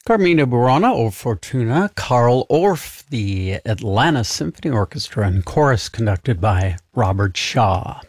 Carmina Burana o Fortuna, Carl Orff, the Atlanta Symphony Orchestra and Chorus conducted by Robert Shaw.